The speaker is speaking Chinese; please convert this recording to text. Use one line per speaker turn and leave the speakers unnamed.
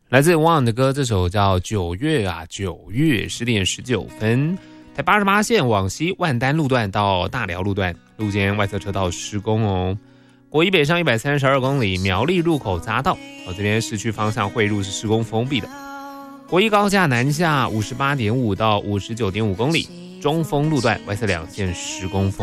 来自汪洋的歌，这首叫《9月啊9月》，10点19分。在88线往西万丹路段到大寮路段，路肩外侧车道施工哦。国一北上132公里，苗栗入口匝道，这边市区方向汇入是施工封闭的。国一高架南下58.5到59.5公里，中丰路段外侧2线施工封闭。